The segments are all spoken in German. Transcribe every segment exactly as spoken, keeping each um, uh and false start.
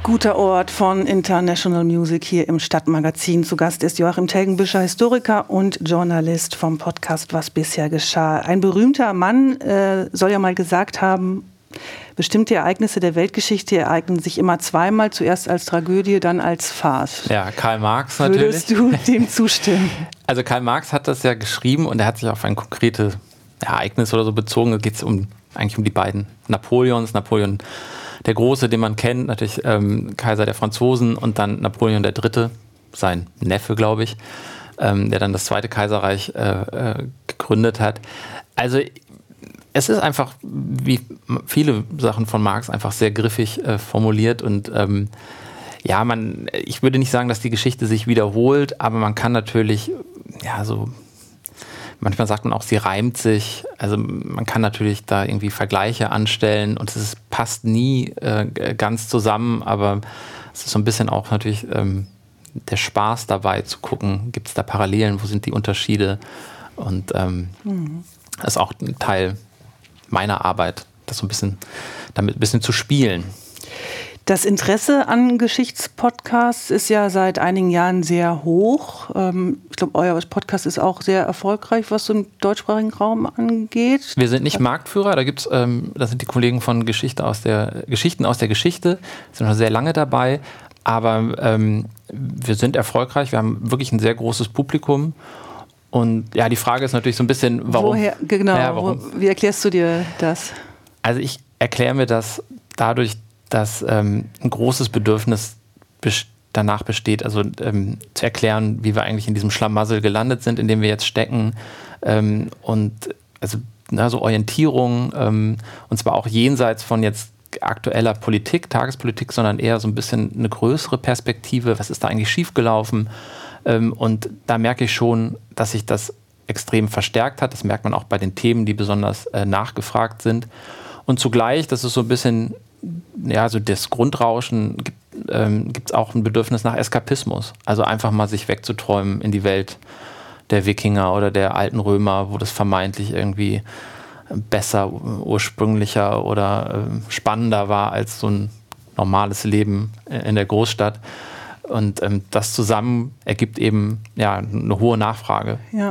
Guter Ort von International Music hier im Stadtmagazin. Zu Gast ist Joachim Telgenbüscher, Historiker und Journalist vom Podcast Was bisher geschah. Ein berühmter Mann äh, soll ja mal gesagt haben, bestimmte Ereignisse der Weltgeschichte ereignen sich immer zweimal, zuerst als Tragödie, dann als Farce. Ja, Karl Marx natürlich. Würdest du dem zustimmen? Also Karl Marx hat das ja geschrieben und er hat sich auf ein konkretes Ereignis oder so bezogen. Da geht es um, eigentlich um die beiden Napoleons. Napoleon der Große, den man kennt, natürlich ähm, Kaiser der Franzosen, und dann Napoleon der Dritte, sein Neffe, glaube ich, ähm, der dann das Zweite Kaiserreich äh, äh, gegründet hat. Also es ist einfach, wie viele Sachen von Marx, einfach sehr griffig äh, formuliert und ähm, ja, man, ich würde nicht sagen, dass die Geschichte sich wiederholt, aber man kann natürlich, ja, so, manchmal sagt man auch, sie reimt sich, also man kann natürlich da irgendwie Vergleiche anstellen und es ist, passt nie äh, ganz zusammen, aber es ist so ein bisschen auch natürlich ähm, der Spaß dabei zu gucken, gibt es da Parallelen, wo sind die Unterschiede, und ähm, mhm. das ist auch ein Teil meiner Arbeit, das so ein bisschen, damit ein bisschen zu spielen. Das Interesse an Geschichtspodcasts ist ja seit einigen Jahren sehr hoch. Ich glaube, euer Podcast ist auch sehr erfolgreich, was so im deutschsprachigen Raum angeht. Wir sind nicht Marktführer, da gibt's, ähm, das sind die Kollegen von Geschichte aus der Geschichten aus der Geschichte, sind schon sehr lange dabei, aber ähm, wir sind erfolgreich, wir haben wirklich ein sehr großes Publikum. Und ja, die Frage ist natürlich so ein bisschen, warum? Woher, genau, ja, warum? Wo, wie erklärst du dir das? Also ich erkläre mir das dadurch, dass ähm, ein großes Bedürfnis best- danach besteht, also ähm, zu erklären, wie wir eigentlich in diesem Schlamassel gelandet sind, in dem wir jetzt stecken, ähm, und also na, so Orientierung, ähm, und zwar auch jenseits von jetzt aktueller Politik, Tagespolitik, sondern eher so ein bisschen eine größere Perspektive, was ist da eigentlich schiefgelaufen, ähm, und da merke ich schon, dass sich das extrem verstärkt hat, das merkt man auch bei den Themen, die besonders äh, nachgefragt sind, und zugleich, das ist so ein bisschen, ja, so das Grundrauschen, gibt ähm, es auch ein Bedürfnis nach Eskapismus. Also einfach mal sich wegzuträumen in die Welt der Wikinger oder der alten Römer, wo das vermeintlich irgendwie besser, ursprünglicher oder äh, spannender war als so ein normales Leben in der Großstadt. Und ähm, das zusammen ergibt eben ja, eine hohe Nachfrage. Ja.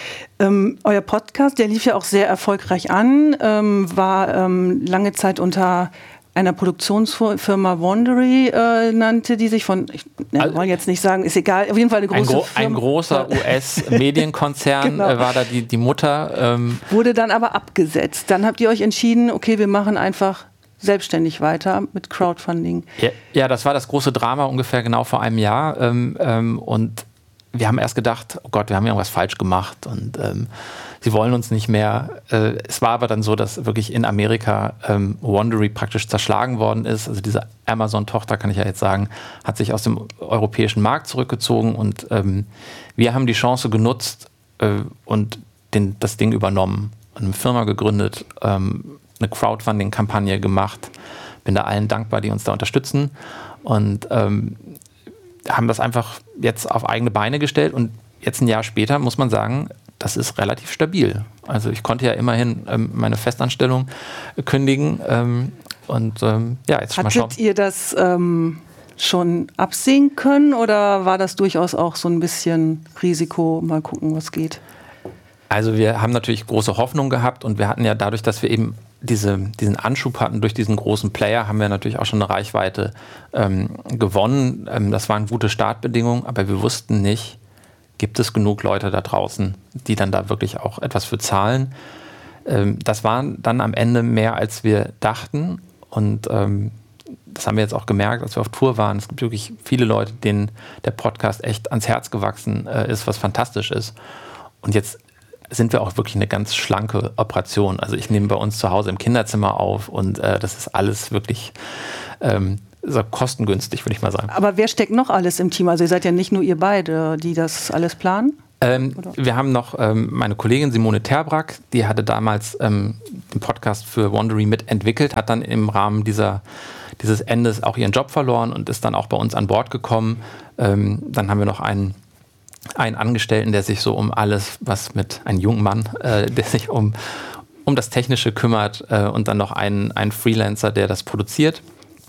Ähm, euer Podcast, der lief ja auch sehr erfolgreich an, ähm, war ähm, lange Zeit unter einer Produktionsfirma Wondery, äh, nannte die sich von, ich ne, also, wollen jetzt nicht sagen, ist egal, auf jeden Fall eine große ein, gro- Firma. Ein großer U S-Medienkonzern genau. äh, war da die, die Mutter. Ähm. Wurde dann aber abgesetzt. Dann habt ihr euch entschieden, okay, wir machen einfach selbstständig weiter mit Crowdfunding. Ja, ja, das war das große Drama ungefähr genau vor einem Jahr. Ähm, ähm, und wir haben erst gedacht, oh Gott, wir haben irgendwas falsch gemacht und ähm, sie wollen uns nicht mehr. Äh, es war aber dann so, dass wirklich in Amerika ähm, Wondery praktisch zerschlagen worden ist. Also diese Amazon-Tochter, kann ich ja jetzt sagen, hat sich aus dem europäischen Markt zurückgezogen und ähm, wir haben die Chance genutzt äh, und den, das Ding übernommen, eine Firma gegründet, ähm, eine Crowdfunding-Kampagne gemacht. Bin da allen dankbar, die uns da unterstützen, und ähm, haben das einfach jetzt auf eigene Beine gestellt, und jetzt ein Jahr später muss man sagen, das ist relativ stabil. Also ich konnte ja immerhin ähm, meine Festanstellung kündigen, ähm, und ähm, ja, jetzt mal schauen. Hattet ihr das ähm, schon absehen können oder war das durchaus auch so ein bisschen Risiko, mal gucken, was geht? Also wir haben natürlich große Hoffnung gehabt, und wir hatten ja dadurch, dass wir eben diese, diesen Anschub hatten durch diesen großen Player, haben wir natürlich auch schon eine Reichweite ähm, gewonnen. Ähm, das waren gute Startbedingungen, aber wir wussten nicht, gibt es genug Leute da draußen, die dann da wirklich auch etwas für zahlen. Ähm, das waren dann am Ende mehr, als wir dachten, und ähm, das haben wir jetzt auch gemerkt, als wir auf Tour waren. Es gibt wirklich viele Leute, denen der Podcast echt ans Herz gewachsen äh, ist, was fantastisch ist. Und jetzt sind wir auch wirklich eine ganz schlanke Operation. Also ich nehme bei uns zu Hause im Kinderzimmer auf, und äh, das ist alles wirklich ähm, so kostengünstig, würde ich mal sagen. Aber wer steckt noch alles im Team? Also ihr seid ja nicht nur ihr beide, die das alles planen? Ähm, wir haben noch ähm, meine Kollegin Simone Terbrack, die hatte damals ähm, den Podcast für Wondery mitentwickelt, hat dann im Rahmen dieser, dieses Endes auch ihren Job verloren und ist dann auch bei uns an Bord gekommen. Ähm, dann haben wir noch einen einen Angestellten, der sich so um alles, was mit, einem jungen Mann, äh, der sich um, um das Technische kümmert, äh, und dann noch einen, einen Freelancer, der das produziert.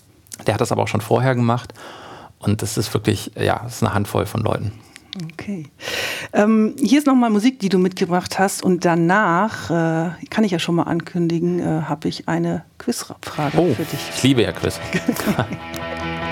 Der hat das aber auch schon vorher gemacht. Und das ist wirklich, ja, das ist eine Handvoll von Leuten. Okay. Ähm, hier ist nochmal Musik, die du mitgebracht hast. Und danach, äh, kann ich ja schon mal ankündigen, äh, habe ich eine Quizfrage oh, für dich. Ich liebe ja Quiz.